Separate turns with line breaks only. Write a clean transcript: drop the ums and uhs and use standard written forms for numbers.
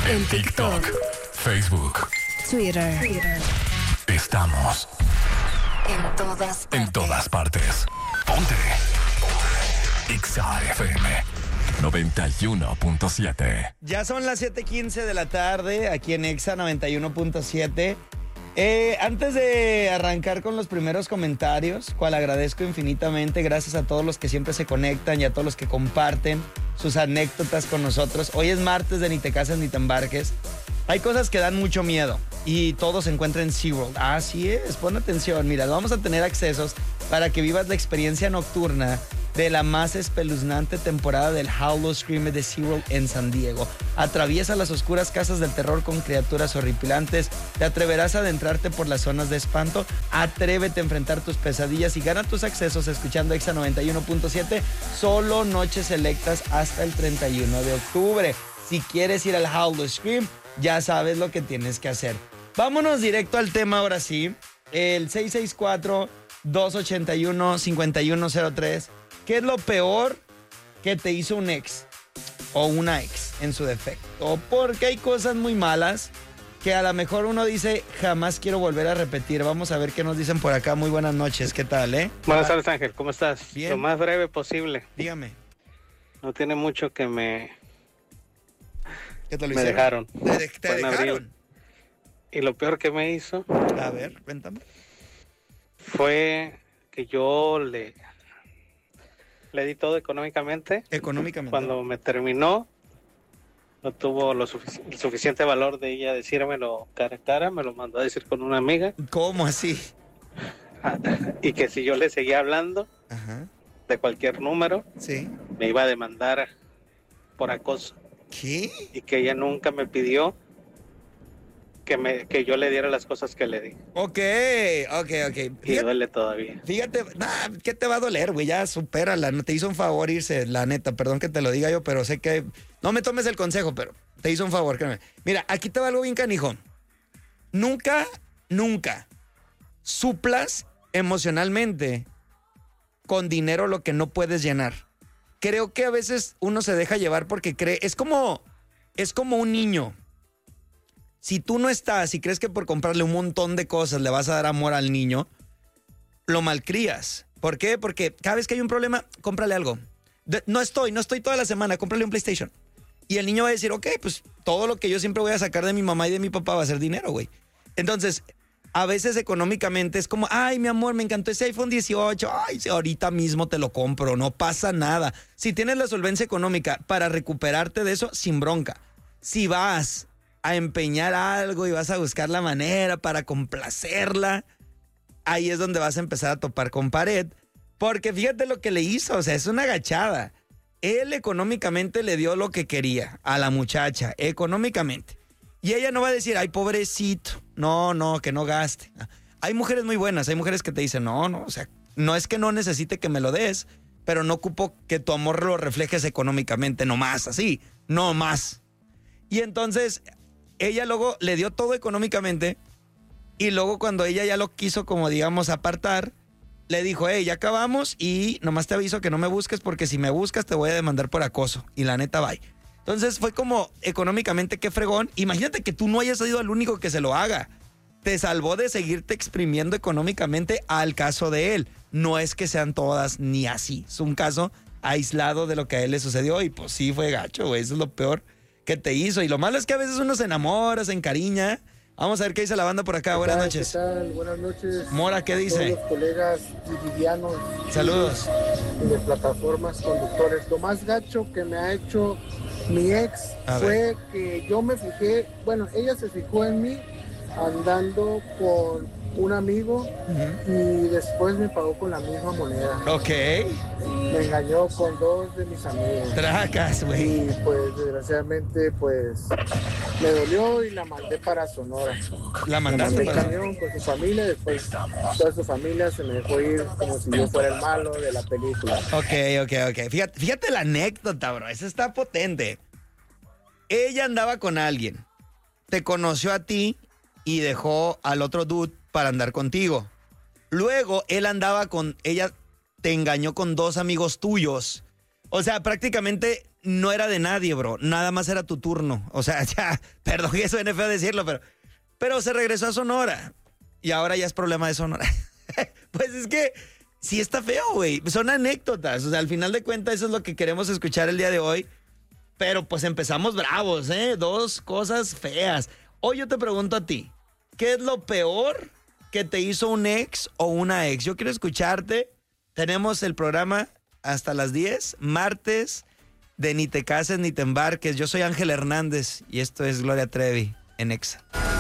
En TikTok, Facebook,
Twitter.
Estamos en todas partes. Ponte. Exa FM 91.7.
Ya son las 7:15 de la tarde aquí en Exa 91.7. Antes de arrancar con los primeros comentarios, cual agradezco infinitamente, gracias a todos los que siempre se conectan y a todos los que comparten sus anécdotas con nosotros. Hoy es martes de Ni te cases ni te embarques. Hay cosas que dan mucho miedo y todo se encuentra en SeaWorld. Así es, pon atención. Mira, vamos a tener accesos para que vivas la experiencia nocturna de la más espeluznante temporada del Hollow Scream de SeaWorld en San Diego. Atraviesa las oscuras casas del terror con criaturas horripilantes. Te atreverás a adentrarte por las zonas de espanto. Atrévete a enfrentar tus pesadillas y gana tus accesos escuchando Exa 91.7. Solo noches selectas hasta el 31 de octubre. Si quieres ir al Hollow Scream, ya sabes lo que tienes que hacer. Vámonos directo al tema ahora sí. El 664-281-5103. ¿Qué es lo peor que te hizo un ex o una ex en su defecto? Porque hay cosas muy malas que a lo mejor uno dice, jamás quiero volver a repetir. Vamos a ver qué nos dicen por acá. Muy buenas noches, ¿qué tal,
Buenas tardes, Ángel, ¿cómo estás?
Bien.
Lo más breve posible.
Dígame.
No tiene mucho que me
¿Qué te lo
Me
hicieron?
dejaron.
¿Te
Fue en abril.
dejaron?
Y lo peor que me hizo
A ver, cuéntame.
fue que yo le di todo económicamente.
Económicamente.
Cuando me terminó, no tuvo el suficiente valor de ella decírmelo cara a cara, me lo mandó a decir con una amiga.
¿Cómo así?
Y que si yo le seguía hablando
Ajá.
de cualquier número,
Sí.
me iba a demandar por acoso.
¿Qué?
Y que ella nunca me pidió que yo le diera las cosas que le di.
Ok.
Y duele todavía.
Fíjate, ¿qué te va a doler, güey? Ya supérala, no te hizo un favor irse, la neta, perdón que te lo diga yo, pero sé que no me tomes el consejo, pero te hizo un favor, créeme. Mira, aquí te va algo bien canijo. Nunca suplas emocionalmente con dinero lo que no puedes llenar. Creo que a veces uno se deja llevar porque cree, es como un niño. Si tú no estás y crees que por comprarle un montón de cosas le vas a dar amor al niño, lo malcrías. ¿Por qué? Porque cada vez que hay un problema, cómprale algo. No estoy toda la semana, cómprale un PlayStation. Y el niño va a decir, ok, pues todo lo que yo siempre voy a sacar de mi mamá y de mi papá va a ser dinero, güey. Entonces, a veces económicamente es como, ay, mi amor, me encantó ese iPhone 18, ay, ahorita mismo te lo compro, no pasa nada. Si tienes la solvencia económica para recuperarte de eso, sin bronca. Si vas a empeñar algo y vas a buscar la manera para complacerla, ahí es donde vas a empezar a topar con pared, porque fíjate lo que le hizo, o sea, es una agachada. Él económicamente le dio lo que quería a la muchacha, económicamente. Y ella no va a decir, ay, pobrecito, no, que no gaste. Hay mujeres muy buenas, hay mujeres que te dicen, no, o sea, no es que no necesite que me lo des, pero no ocupo que tu amor lo reflejes económicamente, no más, así, no más. Y entonces ella luego le dio todo económicamente y luego cuando ella ya lo quiso como digamos apartar, le dijo, ya acabamos y nomás te aviso que no me busques porque si me buscas te voy a demandar por acoso. Y la neta, bye. Entonces fue como económicamente qué fregón. Imagínate que tú no hayas sido el único que se lo haga. Te salvó de seguirte exprimiendo económicamente al caso de él. No es que sean todas ni así. Es un caso aislado de lo que a él le sucedió y pues sí fue gacho, güey. Eso es lo peor que te hizo. Y lo malo es que a veces uno se enamora, se encariña. Vamos a ver qué dice la banda por acá. Buenas noches.
¿Qué tal? Buenas noches.
Mora, ¿qué dice?
Todos los colegas vivianos.
Saludos.
De plataformas conductores. Lo más gacho que me ha hecho mi ex
A
fue que yo me fijé, bueno, ella se fijó en mí andando con un amigo y después me pagó con la misma moneda.
Ok.
Me engañó con dos de mis amigos.
Tracas, güey.
Y pues desgraciadamente pues me dolió y la mandé para Sonora.
La
Me
mandaste
mandé en
para...
camión con su familia, después toda su familia se me dejó ir como si yo fuera el malo de la película.
Ok. Fíjate la anécdota, bro. Esa está potente. Ella andaba con alguien. Te conoció a ti y dejó al otro dude para andar contigo. Luego él andaba con... Ella te engañó con dos amigos tuyos. O sea, prácticamente no era de nadie, bro. Nada más era tu turno. O sea, ya, perdón que suene feo decirlo, pero se regresó a Sonora. Y ahora ya es problema de Sonora. Pues es que sí está feo, güey. Son anécdotas. O sea, al final de cuentas eso es lo que queremos escuchar el día de hoy. Pero pues empezamos bravos, ¿eh? 2 cosas feas. Hoy yo te pregunto a ti, ¿qué es lo peor que te hizo un ex o una ex? Yo quiero escucharte. Tenemos el programa hasta las 10, martes de Ni te cases ni te embarques. Yo soy Ángel Hernández y esto es Gloria Trevi en Exa.